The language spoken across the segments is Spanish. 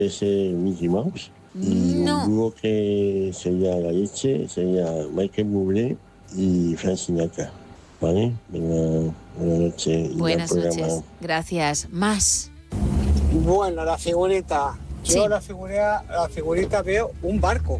ese Mickey Mouse. Y No. un dúo que sería la leche, sería Michael Bublé y Frank Sinatra. ¿Vale? Venga, buenas noches. Buenas noches. Gracias. Más. Bueno, la figurita. Yo Sí. la figurita veo un barco.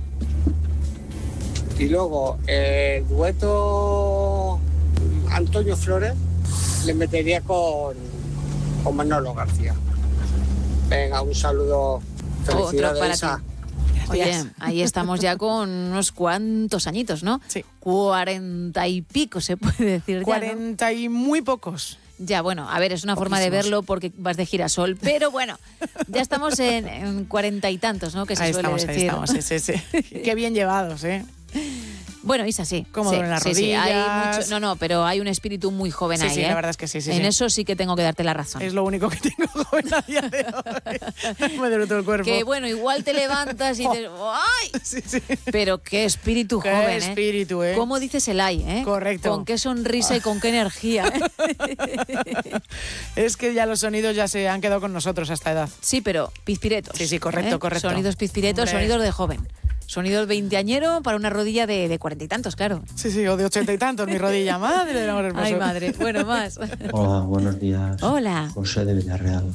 Y luego el dueto Antonio Flores le metería con Manolo García. Venga, un saludo. Felicidades, para Isa. ti. Oye, ahí estamos ya con unos cuantos añitos, ¿no? Sí. 40 y pico se puede decir ya, ¿no? 40 y muy pocos. Ya, bueno, a ver, es una forma de Poquísimos. verlo porque vas de girasol, pero bueno, ya estamos en 40 y tantos, ¿no? Que se Ahí suele estamos, decir. ahí estamos, sí. Qué bien llevados, ¿eh? Bueno, Isa, sí. Cómodo sí, en las sí, sí, hay rodillas. no, pero hay un espíritu muy joven Sí, ahí, sí, ¿eh? la verdad es que sí. En eso sí que tengo que darte la razón. Es lo único que tengo joven a día de hoy. Me duele todo el cuerpo. Que bueno, igual te levantas y dices, ¡ay! Sí, sí. Pero qué espíritu Qué joven, ¿eh? espíritu, ¿eh? ¿Cómo dices el ay, eh? Correcto. Con qué sonrisa y con qué energía. ¿eh? Es que ya los sonidos ya se han quedado con nosotros a esta edad. Sí, pero pizpiretos. Sí, correcto, ¿eh? correcto. Sonidos pizpiretos, Hombre. sonidos de joven. Sonidos veinteañero para una rodilla de 40 y tantos, claro. Sí, o de 80 y tantos, mi rodilla. Madre del amor hermoso. Ay, madre. Bueno, más. Hola, buenos días. Hola. José de Villarreal.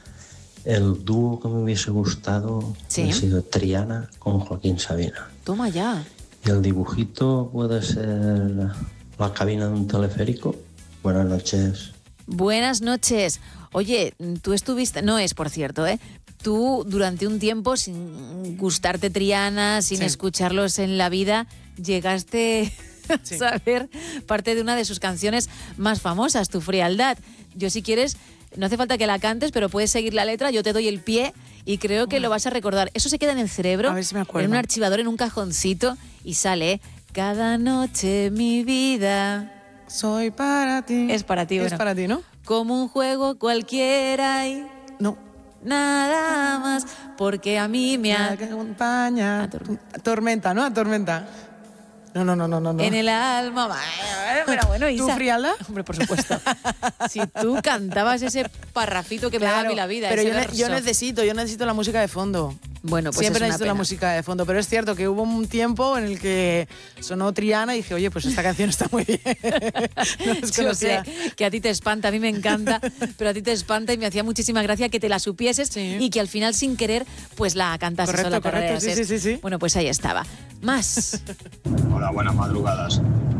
El dúo que me hubiese gustado Sí. ha sido Triana con Joaquín Sabina. Toma ya. Y el dibujito puede ser la cabina de un teleférico. Buenas noches. Buenas noches. Oye, tú estuviste, no es por cierto, ¿eh? Tú durante un tiempo, sin gustarte Triana, sin Sí. escucharlos en la vida, llegaste a Sí. saber parte de una de sus canciones más famosas, Tu Frialdad. Yo si quieres, no hace falta que la cantes, pero puedes seguir la letra, yo te doy el pie y creo que lo vas a recordar. Eso se queda en el cerebro, A ver si me acuerdo. en un archivador, en un cajoncito y sale, ¿eh? Cada noche mi vida Soy para ti. es para ti, Es bueno. para ti, ¿no? Como un juego cualquiera y No. nada más, porque a mí me acompaña. Tormenta, ¿no? Tormenta. No. en el alma. Pero bueno, ¿Tu Isa. frialdad? Hombre, por supuesto. Si tú cantabas ese parrafito que me daba a mí la vida. Pero ese yo verso. necesito la música de fondo. Bueno, pues Siempre es una necesito la pena. música de fondo, pero es cierto que hubo un tiempo en el que sonó Triana y dije, oye, pues esta canción está muy bien. No Yo desconocía. sé que a ti te espanta, a mí me encanta, pero a ti te espanta y me hacía muchísima gracia que te la supieses Sí. y que al final sin querer pues la cantases Correcto, o la correcto, tarareases. sí. Bueno, pues ahí estaba. Más. Hola, buenas madrugadas.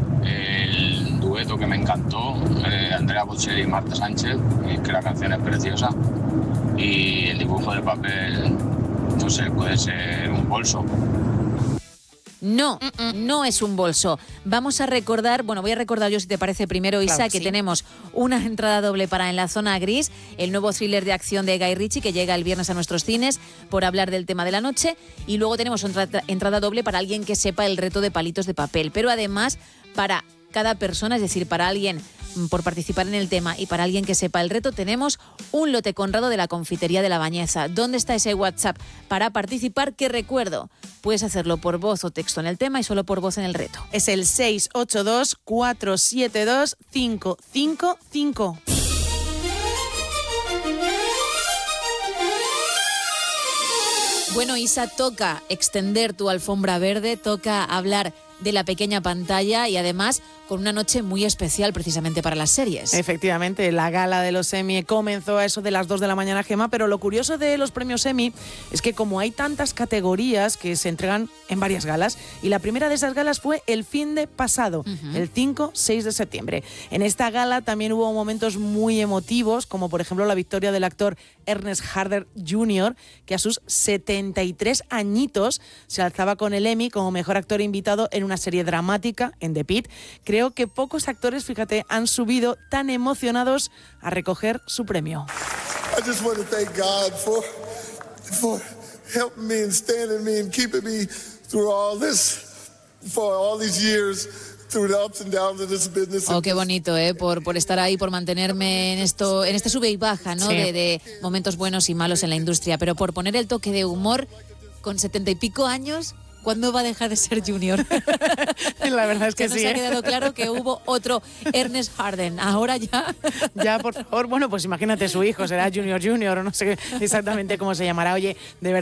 El dueto que me encantó, Andrea Bocelli y Marta Sánchez, que la canción es preciosa. Y el dibujo de papel, no sé, puede ser un bolso. No, no es un bolso. Vamos a recordar, bueno, voy a recordar yo si te parece primero, Isa, Claro que que sí. tenemos una entrada doble para En la Zona Gris, el nuevo thriller de acción de Guy Ritchie que llega el viernes a nuestros cines por hablar del tema de la noche. Y luego tenemos otra entrada doble para alguien que sepa el reto de palitos de papel. Pero además, para cada persona, es decir, para alguien por participar en el tema y para alguien que sepa el reto, tenemos un lote Conrado de la Confitería de la Bañeza. ¿Dónde está ese WhatsApp para participar? Que recuerdo, puedes hacerlo por voz o texto en el tema y solo por voz en el reto. Es el 682-472-555. Bueno, Isa, toca extender tu alfombra verde, toca hablar de la pequeña pantalla y además con una noche muy especial precisamente para las series. Efectivamente, la gala de los Emmy comenzó a eso de las 2 de la mañana, Gemma, pero lo curioso de los premios Emmy es que como hay tantas categorías que se entregan en varias galas, y la primera de esas galas fue el fin de pasado, el 5-6 de septiembre. En esta gala también hubo momentos muy emotivos, como por ejemplo la victoria del actor Ernest Harder Jr., que a sus 73 añitos se alzaba con el Emmy como mejor actor invitado en una serie dramática, en The Pitt. Creo que pocos actores, fíjate, han subido tan emocionados a recoger su premio. I just want to thank God for helping me and standing me and keeping me through all this, for all these years, through the ups and downs of this business. Oh, qué bonito, por estar ahí, por mantenerme en esto, en este sube y baja, ¿no? Sí. De momentos buenos y malos en la industria, pero por poner el toque de humor con 70 y pico años. ¿Cuándo va a dejar de ser Junior? La verdad es que ya sí. nos ha quedado claro que hubo otro Ernest Harden. Ahora ya. Ya, por favor. Bueno, pues imagínate su hijo, será Junior, o no sé exactamente cómo se llamará. Oye, de verdad.